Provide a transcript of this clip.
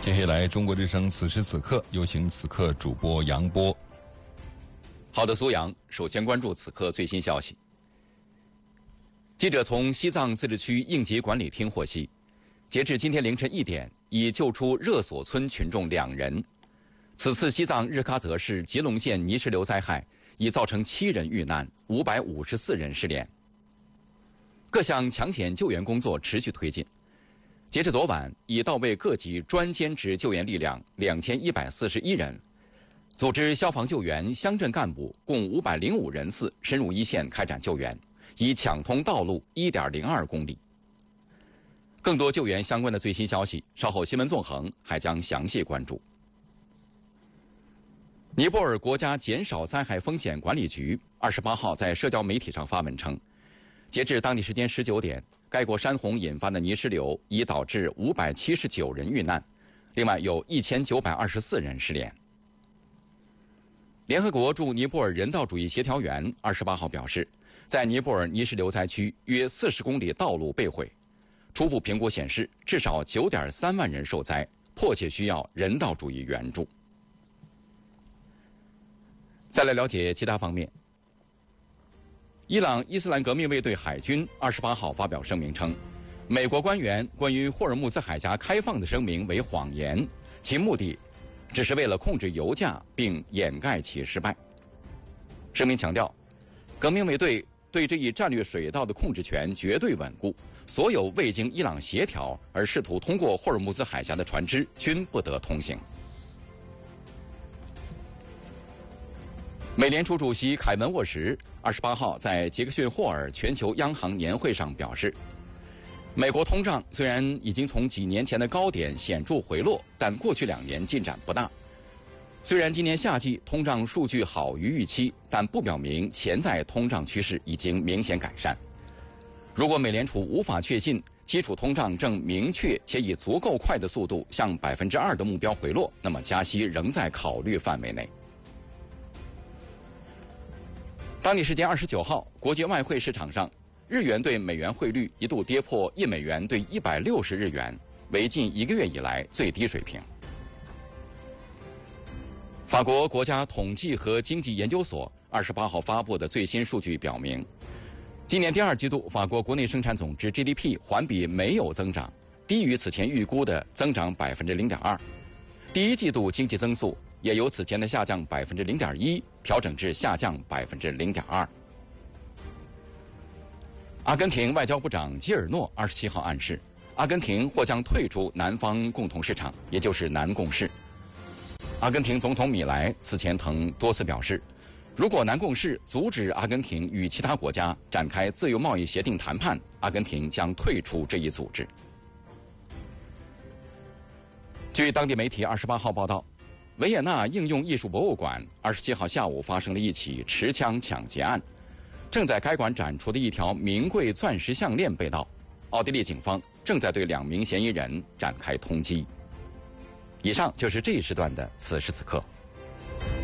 接下来，中国之声此时此刻有请此刻主播杨波。 好的，苏阳，首先关注此刻最新消息。记者从西藏自治区应急管理厅获悉，截至今天凌晨1点，已救出热所村群众2人。此次西藏日喀则市吉隆县泥石流灾害已造成7人遇难，554人失联。各项抢险救援工作持续推进。截至昨晚，已到位各级专兼职救援力量2141人，组织消防救援、乡镇干部共505人次深入一线开展救援，已抢通道路1.02公里。更多救援相关的最新消息，稍后新闻纵横还将详细关注。尼泊尔国家减少灾害风险管理局28号在社交媒体上发文称，截至当地时间19点，该国山洪引发的泥石流已导致579人遇难，另外有1924人失联。联合国驻尼泊尔人道主义协调员28号表示，在尼泊尔泥石流灾区约40公里道路被毁，初步评估显示至少9.3万人受灾，迫切需要人道主义援助。再来了解其他方面。伊朗伊斯兰革命卫队海军28号发表声明称，美国官员关于霍尔木兹海峡开放的声明为谎言，其目的只是为了控制油价并掩盖其失败。声明强调，革命卫队对这一战略水道的控制权绝对稳固，所有未经伊朗协调而试图通过霍尔木兹海峡的船只均不得通行。美联储主席凯文沃什28号在杰克逊霍尔全球央行年会上表示，美国通胀虽然已经从几年前的高点显著回落，但过去2年进展不大。虽然今年夏季通胀数据好于预期，但不表明潜在通胀趋势已经明显改善。如果美联储无法确信基础通胀正明确且以足够快的速度向2%的目标回落，那么加息仍在考虑范围内。当地时间29号，国际外汇市场上，日元对美元汇率一度跌破1美元对160日元，为近1个月以来最低水平。法国国家统计和经济研究所28号发布的最新数据表明，今年第2季度法国国内生产总值 GDP 环比没有增长，低于此前预估的增长 0.2%。第1季度经济增速也由此前的下降 0.1% 调整至下降 0.2%。阿根廷外交部长基尔诺27号暗示，阿根廷或将退出南方共同市场，也就是南共识。阿根廷总统米莱此前曾多次表示，如果南共识阻止阿根廷与其他国家展开自由贸易协定谈判，阿根廷将退出这一组织。据当地媒体28号报道，维也纳应用艺术博物馆27号下午发生了一起持枪抢劫案，正在该馆展出的一条名贵钻石项链被盗，奥地利警方正在对2名嫌疑人展开通缉。以上就是这一时段的此时此刻。